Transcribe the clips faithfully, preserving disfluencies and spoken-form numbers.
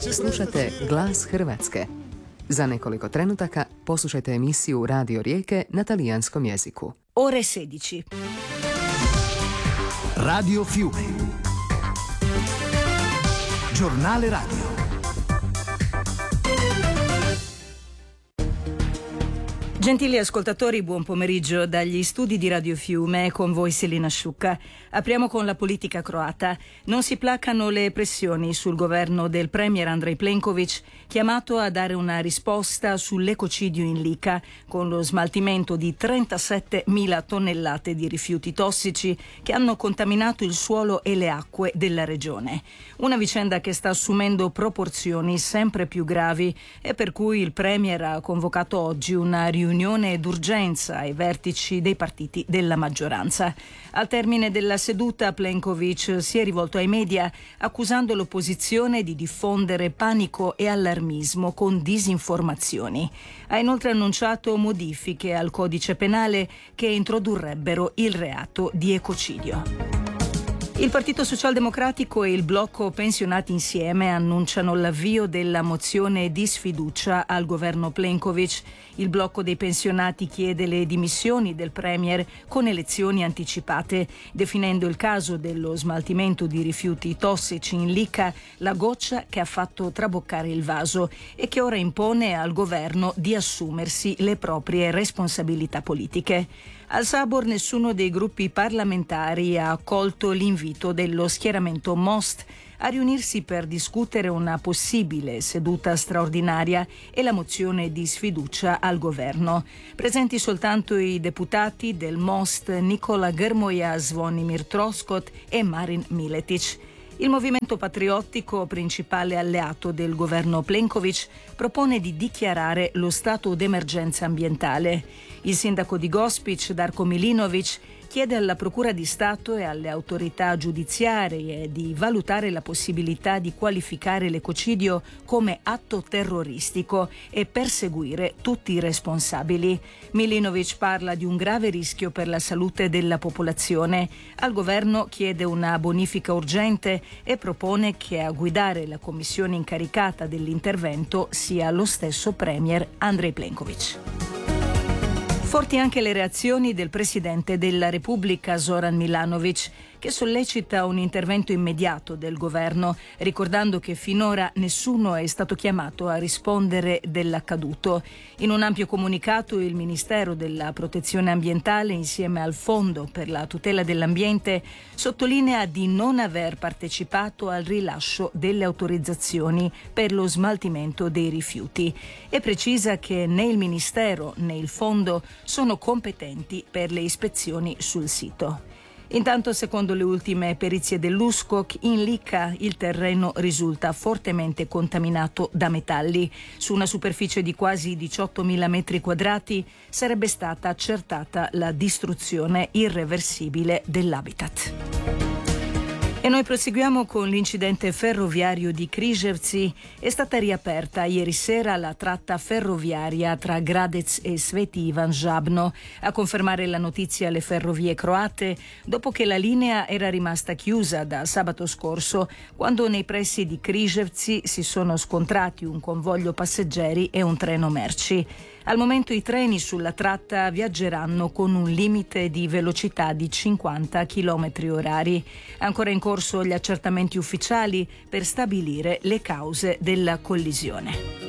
Slušate Glas Hrvatske. Za nekoliko trenutaka poslušajte emisiju Radio Rijeke na talijanskom jeziku. Ore sedici. Radio Fiume. Giornale radio. Gentili ascoltatori, buon pomeriggio dagli studi di Radio Fiume, con voi Selina Sciucca. Apriamo con la politica croata. Non si placano le pressioni sul governo del premier Andrej Plenković, chiamato a dare una risposta sull'ecocidio in Lika, con lo smaltimento di trentasettemila tonnellate di rifiuti tossici che hanno contaminato il suolo e le acque della regione. Una vicenda che sta assumendo proporzioni sempre più gravi e per cui il premier ha convocato oggi una riunione riunione d'urgenza ai vertici dei partiti della maggioranza. Al termine della seduta Plenković si è rivolto ai media accusando l'opposizione di diffondere panico e allarmismo con disinformazioni. Ha inoltre annunciato modifiche al codice penale che introdurrebbero il reato di ecocidio. Il Partito Socialdemocratico e il blocco Pensionati Insieme annunciano l'avvio della mozione di sfiducia al governo Plenković. Il blocco dei pensionati chiede le dimissioni del premier con elezioni anticipate, definendo il caso dello smaltimento di rifiuti tossici in Lika la goccia che ha fatto traboccare il vaso e che ora impone al governo di assumersi le proprie responsabilità politiche. Al Sabor nessuno dei gruppi parlamentari ha accolto l'invito dello schieramento Most a riunirsi per discutere una possibile seduta straordinaria e la mozione di sfiducia al governo. Presenti soltanto i deputati del Most Nikola Grmoja, Zvonimir Troskot e Marin Miletic. Il movimento patriottico, principale alleato del governo Plenković, propone di dichiarare lo stato d'emergenza ambientale. Il sindaco di Gospić, Darko Milinović, chiede alla Procura di Stato e alle autorità giudiziarie di valutare la possibilità di qualificare l'ecocidio come atto terroristico e perseguire tutti i responsabili. Milinović parla di un grave rischio per la salute della popolazione. Al governo chiede una bonifica urgente e propone che a guidare la commissione incaricata dell'intervento sia lo stesso premier Andrej Plenković. Forti anche le reazioni del Presidente della Repubblica Zoran Milanović, che sollecita un intervento immediato del governo, ricordando che finora nessuno è stato chiamato a rispondere dell'accaduto. In un ampio comunicato il Ministero della Protezione Ambientale, insieme al Fondo per la tutela dell'ambiente, sottolinea di non aver partecipato al rilascio delle autorizzazioni per lo smaltimento dei rifiuti e precisa che né il Ministero né il Fondo sono competenti per le ispezioni sul sito. Intanto, secondo le ultime perizie dell'U S C O C, in Lika il terreno risulta fortemente contaminato da metalli. Su una superficie di quasi diciottomila metri quadrati sarebbe stata accertata la distruzione irreversibile dell'habitat. E noi proseguiamo con l'incidente ferroviario di Križevci. È stata riaperta ieri sera la tratta ferroviaria tra Gradec e Sveti Ivan Žabno. A confermare la notizia le ferrovie croate, dopo che la linea era rimasta chiusa da sabato scorso, quando nei pressi di Križevci si sono scontrati un convoglio passeggeri e un treno merci. Al momento i treni sulla tratta viaggeranno con un limite di velocità di cinquanta chilometri orari. Ancora in corso gli accertamenti ufficiali per stabilire le cause della collisione.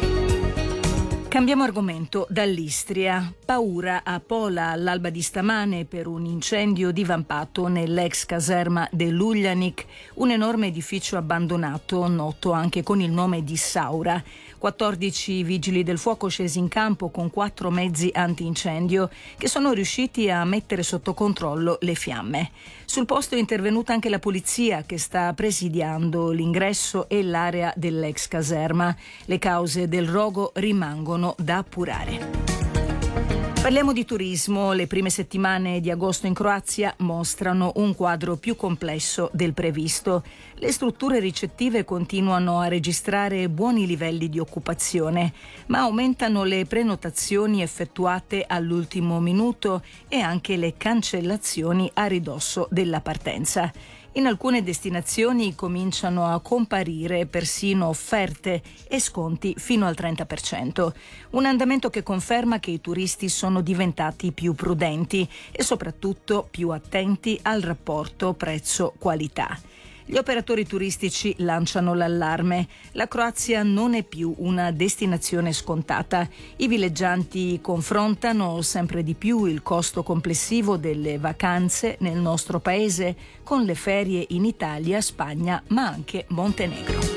Cambiamo argomento dall'Istria. Paura a Pola all'alba di stamane per un incendio divampato nell'ex caserma dell'Uljanik, un enorme edificio abbandonato noto anche con il nome di Saura. quattordici vigili del fuoco scesi in campo con quattro mezzi antincendio che sono riusciti a mettere sotto controllo le fiamme. Sul posto è intervenuta anche la polizia che sta presidiando l'ingresso e l'area dell'ex caserma. Le cause del rogo rimangono da appurare. Parliamo di turismo. Le prime settimane di agosto in Croazia mostrano un quadro più complesso del previsto. Le strutture ricettive continuano a registrare buoni livelli di occupazione, ma aumentano le prenotazioni effettuate all'ultimo minuto e anche le cancellazioni a ridosso della partenza. In alcune destinazioni cominciano a comparire persino offerte e sconti fino al trenta per cento. Un andamento che conferma che i turisti sono diventati più prudenti e soprattutto più attenti al rapporto prezzo-qualità. Gli operatori turistici lanciano l'allarme. La Croazia non è più una destinazione scontata. I villeggianti confrontano sempre di più il costo complessivo delle vacanze nel nostro paese con le ferie in Italia, Spagna, ma anche Montenegro.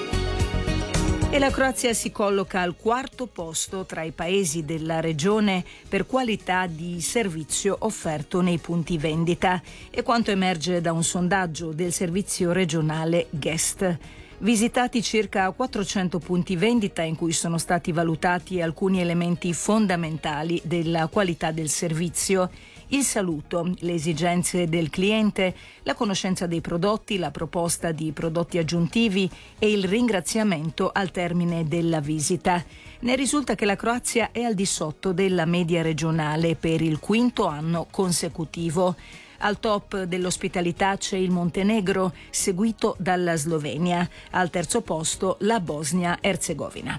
E la Croazia si colloca al quarto posto tra i paesi della regione per qualità di servizio offerto nei punti vendita, è quanto emerge da un sondaggio del servizio regionale Guest. Visitati circa quattrocento punti vendita in cui sono stati valutati alcuni elementi fondamentali della qualità del servizio: il saluto, le esigenze del cliente, la conoscenza dei prodotti, la proposta di prodotti aggiuntivi e il ringraziamento al termine della visita. Ne risulta che la Croazia è al di sotto della media regionale per il quinto anno consecutivo. Al top dell'ospitalità c'è il Montenegro, seguito dalla Slovenia. Al terzo posto la Bosnia-Erzegovina.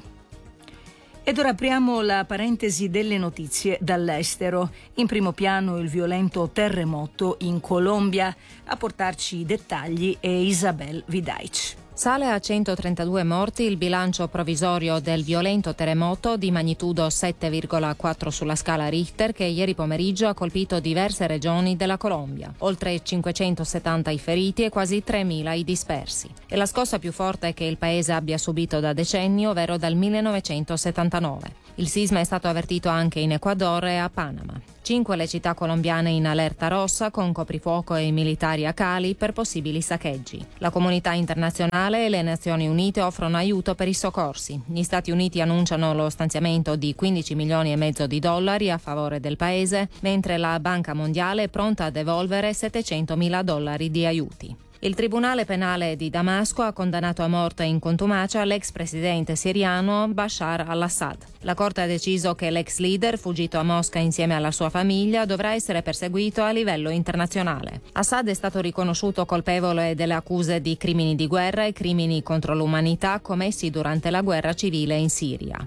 Ed ora apriamo la parentesi delle notizie dall'estero. In primo piano il violento terremoto in Colombia. A portarci i dettagli è Isabel Vidaic. Sale a centotrentadue morti il bilancio provvisorio del violento terremoto di magnitudo sette virgola quattro sulla scala Richter che ieri pomeriggio ha colpito diverse regioni della Colombia. Oltre cinquecentosettanta i feriti e quasi tremila i dispersi. È la scossa più forte che il paese abbia subito da decenni, ovvero dal millenovecentosettantanove. Il sisma è stato avvertito anche in Ecuador e a Panama. Cinque le città colombiane in allerta rossa con coprifuoco e militari a Cali per possibili saccheggi. La comunità internazionale e le Nazioni Unite offrono aiuto per i soccorsi. Gli Stati Uniti annunciano lo stanziamento di quindici milioni e mezzo di dollari a favore del paese, mentre la Banca Mondiale è pronta a devolvere settecentomila dollari di aiuti. Il Tribunale Penale di Damasco ha condannato a morte in contumacia l'ex presidente siriano Bashar al-Assad. La Corte ha deciso che l'ex leader, fuggito a Mosca insieme alla sua famiglia, dovrà essere perseguito a livello internazionale. Assad è stato riconosciuto colpevole delle accuse di crimini di guerra e crimini contro l'umanità commessi durante la guerra civile in Siria.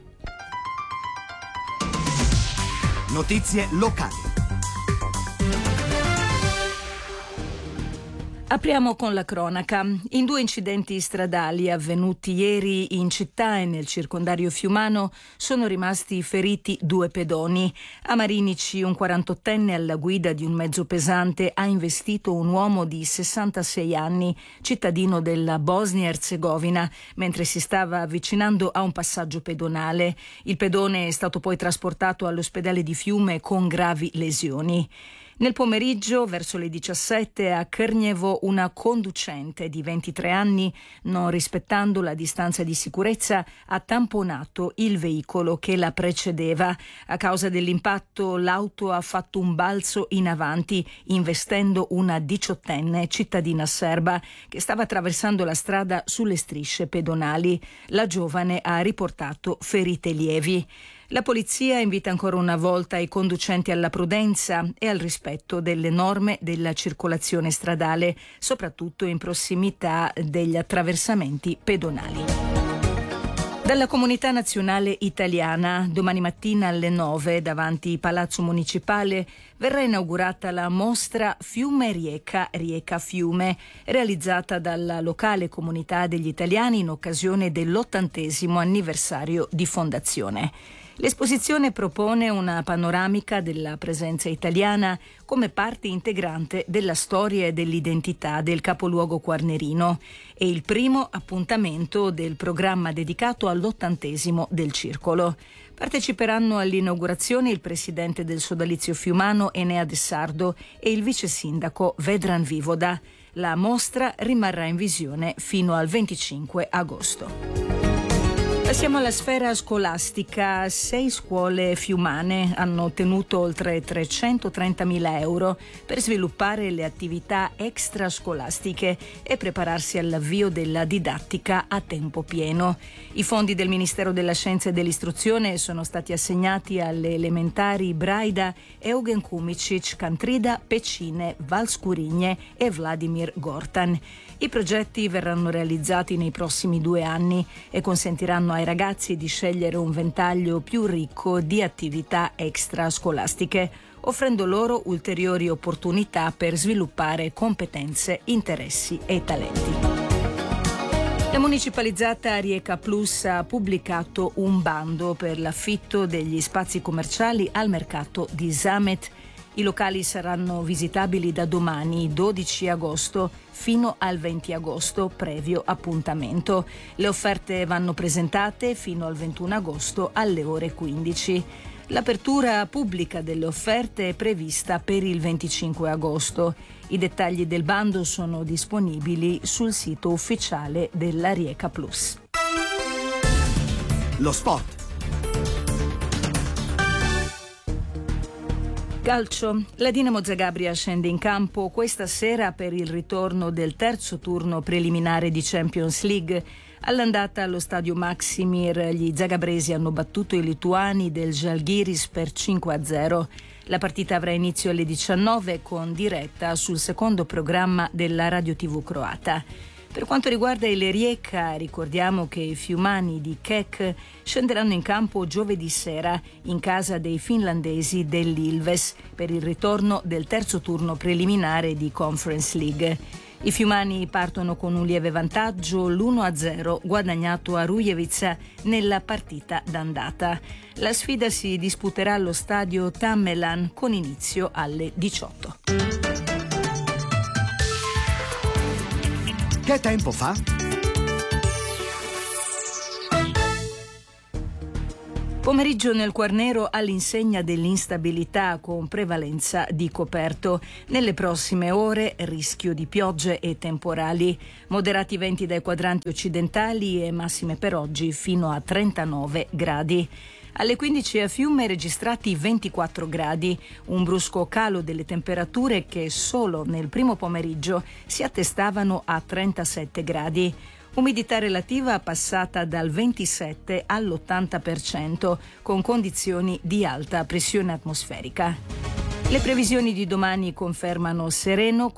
Notizie locali. Apriamo con la cronaca. In due incidenti stradali avvenuti ieri in città e nel circondario fiumano sono rimasti feriti due pedoni. A Marinici un quarantottenne alla guida di un mezzo pesante ha investito un uomo di sessantasei anni, cittadino della Bosnia-Erzegovina, mentre si stava avvicinando a un passaggio pedonale. Il pedone è stato poi trasportato all'ospedale di Fiume con gravi lesioni. Nel pomeriggio, verso le diciassette, a Krnjevo una conducente di ventitré anni, non rispettando la distanza di sicurezza, ha tamponato il veicolo che la precedeva. A causa dell'impatto, l'auto ha fatto un balzo in avanti, investendo una diciottenne cittadina serba che stava attraversando la strada sulle strisce pedonali. La giovane ha riportato ferite lievi. La polizia invita ancora una volta i conducenti alla prudenza e al rispetto delle norme della circolazione stradale, soprattutto in prossimità degli attraversamenti pedonali. Dalla Comunità Nazionale Italiana, domani mattina alle nove, davanti Palazzo Municipale, verrà inaugurata la mostra Fiume Rieca, Rieca Fiume, realizzata dalla locale comunità degli italiani in occasione dell'ottantesimo anniversario di fondazione. L'esposizione propone una panoramica della presenza italiana come parte integrante della storia e dell'identità del capoluogo quarnerino. È il primo appuntamento del programma dedicato all'ottantesimo del Circolo. Parteciperanno all'inaugurazione il presidente del sodalizio fiumano Enea De Sardo e il vice sindaco Vedran Vivoda. La mostra rimarrà in visione fino al venticinque agosto. Passiamo alla sfera scolastica. Sei scuole fiumane hanno ottenuto oltre trecentotrentamila euro per sviluppare le attività extrascolastiche e prepararsi all'avvio della didattica a tempo pieno. I fondi del Ministero della Scienza e dell'Istruzione sono stati assegnati alle elementari Braida, Eugen Kumicic, Cantrida, Pecine, Valscurigne e Vladimir Gortan. I progetti verranno realizzati nei prossimi due anni e consentiranno ai ragazzi di scegliere un ventaglio più ricco di attività extrascolastiche, offrendo loro ulteriori opportunità per sviluppare competenze, interessi e talenti. La municipalizzata Rijeka Plus ha pubblicato un bando per l'affitto degli spazi commerciali al mercato di Zamet. I locali saranno visitabili da domani, dodici agosto, fino al venti agosto, previo appuntamento. Le offerte vanno presentate fino al ventuno agosto alle ore quindici. L'apertura pubblica delle offerte è prevista per il venticinque agosto. I dettagli del bando sono disponibili sul sito ufficiale della Rijeka Plus. Lo sport. Calcio. La Dinamo Zagabria scende in campo questa sera per il ritorno del terzo turno preliminare di Champions League. All'andata allo stadio Maksimir gli zagabresi hanno battuto i lituani del Žalgiris per cinque a zero. La partita avrà inizio alle diciannove con diretta sul secondo programma della radio tivù croata. Per quanto riguarda il Rijeka, ricordiamo che i fiumani di Kek scenderanno in campo giovedì sera in casa dei finlandesi dell'Ilves per il ritorno del terzo turno preliminare di Conference League. I fiumani partono con un lieve vantaggio, l'uno a zero guadagnato a Rujevica nella partita d'andata. La sfida si disputerà allo stadio Tammelan con inizio alle diciotto. Che tempo fa? Pomeriggio nel Quarnero all'insegna dell'instabilità con prevalenza di coperto. Nelle prossime ore rischio di piogge e temporali. Moderati venti dai quadranti occidentali e massime per oggi fino a trentanove gradi. Alle quindici a Fiume registrati ventiquattro gradi, un brusco calo delle temperature che solo nel primo pomeriggio si attestavano a trentasette gradi. Umidità relativa passata dal ventisette all'ottanta per cento con condizioni di alta pressione atmosferica. Le previsioni di domani confermano sereno